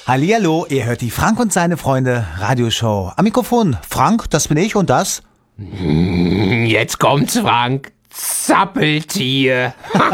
Hallihallo, ihr hört die Frank und seine Freunde Radioshow. Am Mikrofon Frank, das bin ich und das? Jetzt kommt's, Frank. Zappeltier.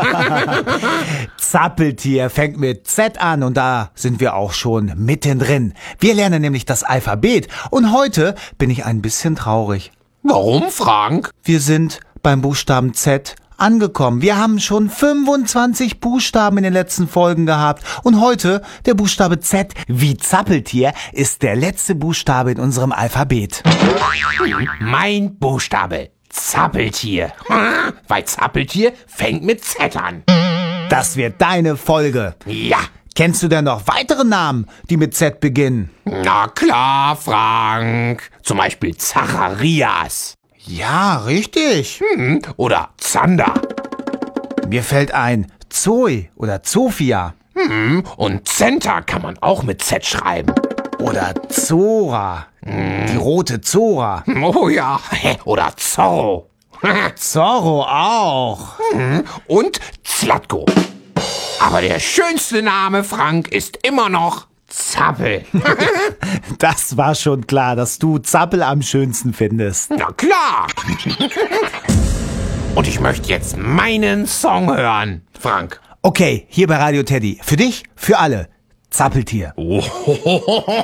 Zappeltier fängt mit Z an und da sind wir auch schon mittendrin. Wir lernen nämlich das Alphabet und heute bin ich ein bisschen traurig. Warum, Frank? Wir sind beim Buchstaben Z angekommen. Wir haben schon 25 Buchstaben in den letzten Folgen gehabt. Und heute, der Buchstabe Z wie Zappeltier, ist der letzte Buchstabe in unserem Alphabet. Mein Buchstabe. Zappeltier. Weil Zappeltier fängt mit Z an. Das wird deine Folge. Ja. Kennst du denn noch weitere Namen, die mit Z beginnen? Na klar, Frank. Zum Beispiel Zacharias. Ja, richtig. Oder Zander. Mir fällt ein Zoe oder Zofia. Und Center kann man auch mit Z schreiben. Oder Zora. Die rote Zora. Oh ja. Oder Zorro. Zorro auch. Und Zlatko. Aber der schönste Name, Frank, ist immer noch Zappel. Das war schon klar, dass du Zappel am schönsten findest. Na klar. Und ich möchte jetzt meinen Song hören, Frank. Okay, hier bei Radio Teddy. Für dich, für alle. Zappeltier.